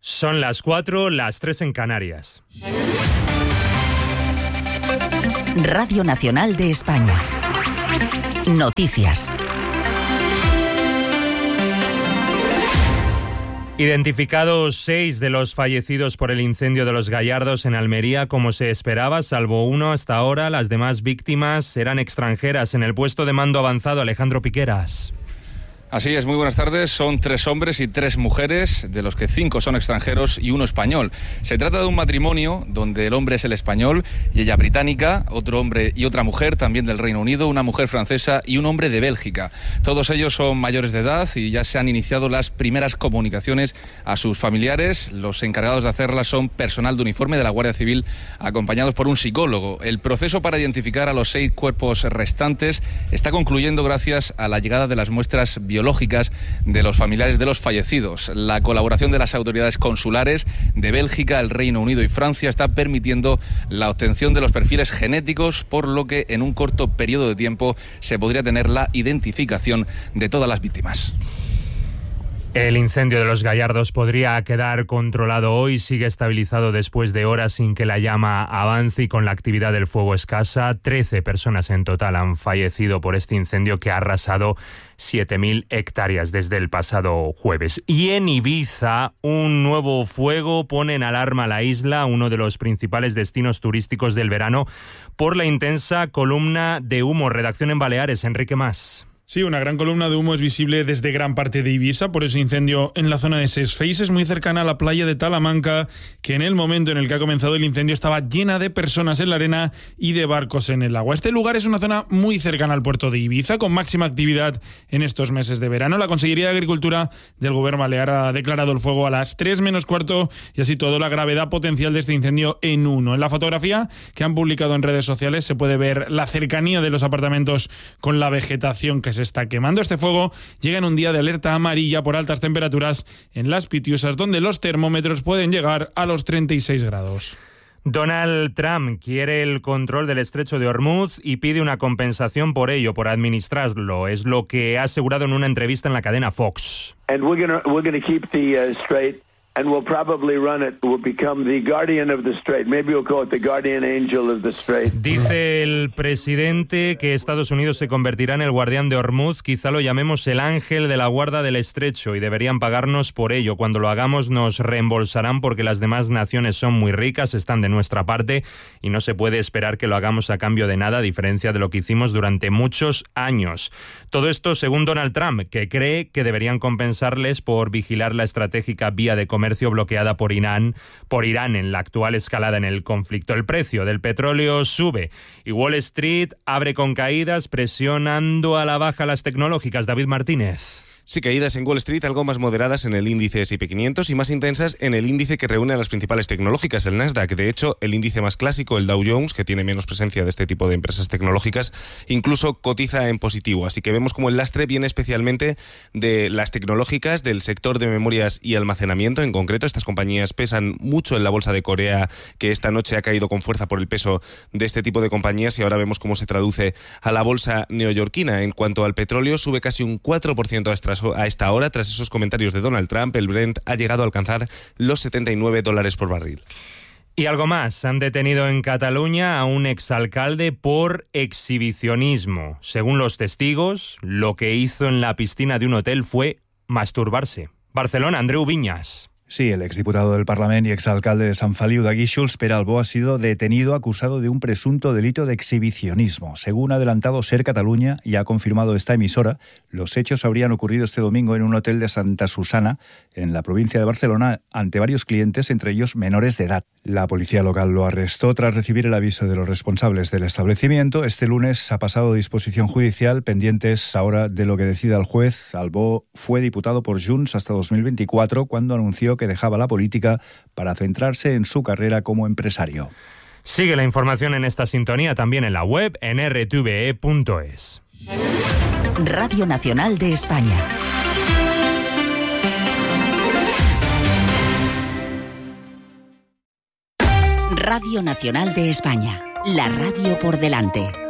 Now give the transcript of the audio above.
Son las 4, las 3 en Canarias. Radio Nacional de España. Noticias. Identificados 6 de los fallecidos por el incendio de Los Gallardos en Almería, como se esperaba, salvo uno hasta ahora. Las demás víctimas eran extranjeras. En el puesto de mando avanzado, Alejandro Piqueras. Así es, muy buenas tardes. Son 3 hombres y 3 mujeres, de los que 5 son extranjeros y 1 español. Se trata de un matrimonio donde el hombre es el español y ella británica, otro hombre y otra mujer también del Reino Unido, una mujer francesa y un hombre de Bélgica. Todos ellos son mayores de edad y ya se han iniciado las primeras comunicaciones a sus familiares. Los encargados de hacerlas son personal de uniforme de la Guardia Civil, acompañados por un psicólogo. El proceso para identificar a los 6 cuerpos restantes está concluyendo gracias a la llegada de las muestras biológicas de los familiares de los fallecidos. La colaboración de las autoridades consulares de Bélgica, el Reino Unido y Francia está permitiendo la obtención de los perfiles genéticos, por lo que en un corto periodo de tiempo se podría tener la identificación de todas las víctimas. El incendio de Los Gallardos podría quedar controlado hoy. Sigue estabilizado después de horas sin que la llama avance y con la actividad del fuego escasa. 13 personas en total han fallecido por este incendio que ha arrasado 7.000 hectáreas desde el pasado jueves. Y en Ibiza, un nuevo fuego pone en alarma la isla, uno de los principales destinos turísticos del verano, por la intensa columna de humo. Redacción en Baleares, Enrique Mas. Sí, una gran columna de humo es visible desde gran parte de Ibiza por ese incendio en la zona de Ses Feixes, muy cercana a la playa de Talamanca, que en el momento en el que ha comenzado el incendio estaba llena de personas en la arena y de barcos en el agua. Este lugar es una zona muy cercana al puerto de Ibiza, con máxima actividad en estos meses de verano. La Consellería de Agricultura del Gobierno Balear ha declarado el fuego a las 3 menos cuarto y así todo la gravedad potencial de este incendio en 1. En la fotografía que han publicado en redes sociales se puede ver la cercanía de los apartamentos con la vegetación que se está quemando. Este fuego llega en un día de alerta amarilla por altas temperaturas en Las Pitiusas, donde los termómetros pueden llegar a los 36 grados. Donald Trump quiere el control del estrecho de Hormuz y pide una compensación por ello, por administrarlo. Es lo que ha asegurado en una entrevista en la cadena Fox. And we're going to keep the strait. And we'll probably run it. We'll become the guardian of the strait. Maybe we'll call it the guardian angel of the strait. Dice el presidente que Estados Unidos se convertirá en el guardián de Hormuz. Quizá lo llamemos el ángel de la guarda del estrecho y deberían pagarnos por ello. Cuando lo hagamos nos reembolsarán porque las demás naciones son muy ricas, están de nuestra parte y no se puede esperar que lo hagamos a cambio de nada, a diferencia de lo que hicimos durante muchos años. Todo esto según Donald Trump, que cree que deberían compensarles por vigilar la estratégica vía de comercio bloqueada por Irán en la actual escalada en el conflicto. El precio del petróleo sube y Wall Street abre con caídas, presionando a la baja las tecnológicas. David Martínez. Sí, caídas en Wall Street, algo más moderadas en el índice S&P 500 y más intensas en el índice que reúne a las principales tecnológicas, el Nasdaq. De hecho, el índice más clásico, el Dow Jones, que tiene menos presencia de este tipo de empresas tecnológicas, incluso cotiza en positivo. Así que vemos como el lastre viene especialmente de las tecnológicas, del sector de memorias y almacenamiento. En concreto, estas compañías pesan mucho en la bolsa de Corea, que esta noche ha caído con fuerza por el peso de este tipo de compañías, y ahora vemos cómo se traduce a la bolsa neoyorquina. En cuanto al petróleo, sube casi un 4% a esta hora. Tras esos comentarios de Donald Trump, el Brent ha llegado a alcanzar los $79 por barril. Y algo más, han detenido en Cataluña a un exalcalde por exhibicionismo. Según los testigos, lo que hizo en la piscina de un hotel fue masturbarse. Barcelona, Andreu Viñas. Sí, el exdiputado del Parlament y exalcalde de Sant Feliu de Guíxols, Pere Albó, ha sido detenido acusado de un presunto delito de exhibicionismo. Según ha adelantado Ser Cataluña y ha confirmado esta emisora, los hechos habrían ocurrido este domingo en un hotel de Santa Susana, en la provincia de Barcelona, ante varios clientes, entre ellos menores de edad. La policía local lo arrestó tras recibir el aviso de los responsables del establecimiento. Este lunes ha pasado a disposición judicial, pendientes ahora de lo que decida el juez. Albó fue diputado por Junts hasta 2024, cuando anunció que dejaba la política para centrarse en su carrera como empresario. Sigue la información en esta sintonía también en la web en rtve.es. Radio Nacional de España. Radio Nacional de España. La radio por delante.